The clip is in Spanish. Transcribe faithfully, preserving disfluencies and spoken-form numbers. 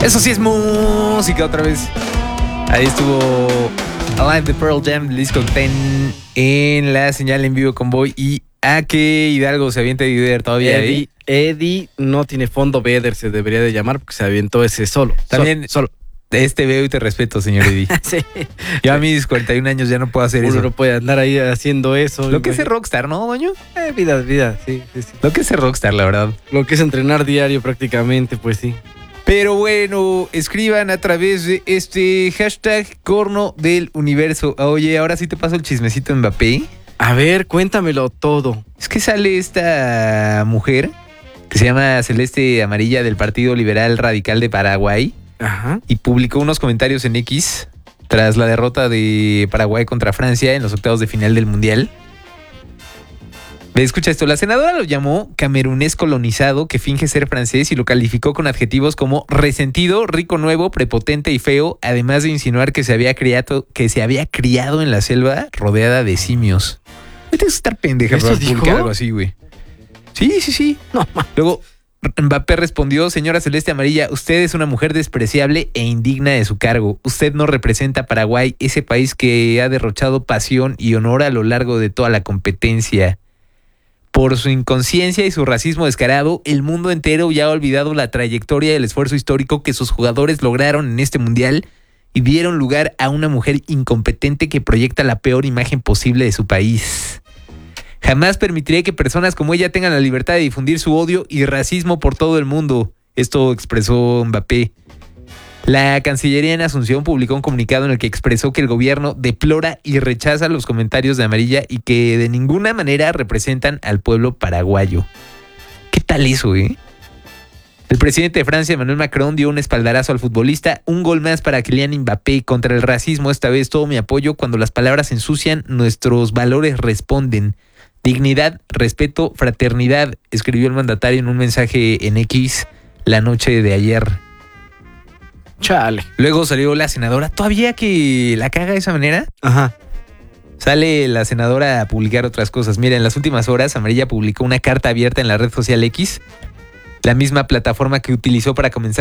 Eso sí es música otra vez. Ahí estuvo Alive de Pearl Jam, el disco ten en la señal en vivo con Boy. Y a que Hidalgo se avienta Vedder todavía. Eddie, ¿eh? Eddie no tiene fondo, Vedder se debería de llamar porque se aventó ese solo. También solo. solo. Este veo y te respeto, señor Eddie. Sí. Yo a mis cuarenta y un años ya no puedo hacer Uno eso. no puede andar ahí haciendo eso. Lo que es ser rockstar, ¿no, doño? Eh, vida, vida, sí, sí, sí. Lo que es ser rockstar, la verdad. Lo que es entrenar diario prácticamente, pues sí. Pero bueno, escriban a través de este hashtag corno del universo. Oye, ahora sí te paso el chismecito Mbappé. A ver, cuéntamelo todo. Es que sale esta mujer que se llama Celeste Amarilla del Partido Liberal Radical de Paraguay. Ajá. Y publicó unos comentarios en X tras la derrota de Paraguay contra Francia en los octavos de final del Mundial. Escucha esto, la senadora lo llamó camerunés colonizado que finge ser francés y lo calificó con adjetivos como resentido, rico nuevo, prepotente y feo, además de insinuar que se había criado, que se había criado en la selva rodeada de simios. Tienes que estar pendeja ¿Eso para dijo? publicar algo así, güey. Sí, sí, sí. No, ma. Luego Mbappé respondió, señora Celeste Amarilla, usted es una mujer despreciable e indigna de su cargo. Usted no representa a Paraguay, ese país que ha derrochado pasión y honor a lo largo de toda la competencia. Por su inconsciencia y su racismo descarado, el mundo entero ya ha olvidado la trayectoria y el esfuerzo histórico que sus jugadores lograron en este mundial y dieron lugar a una mujer incompetente que proyecta la peor imagen posible de su país. Jamás permitiré que personas como ella tengan la libertad de difundir su odio y racismo por todo el mundo. Esto expresó Mbappé. La Cancillería en Asunción publicó un comunicado en el que expresó que el gobierno deplora y rechaza los comentarios de Amarilla y que de ninguna manera representan al pueblo paraguayo. ¿Qué tal eso, eh? El presidente de Francia, Emmanuel Macron, dio un espaldarazo al futbolista. Un gol más para Kylian Mbappé. Contra el racismo, esta vez todo mi apoyo. Cuando las palabras ensucian, nuestros valores responden. Dignidad, respeto, fraternidad, escribió el mandatario en un mensaje en X la noche de ayer. Chale. Luego salió la senadora. ¿Todavía que la caga de esa manera? Ajá. Sale la senadora a publicar otras cosas. Mira, en las últimas horas, Amarilla publicó una carta abierta en la red social X, la misma plataforma que utilizó para comenzar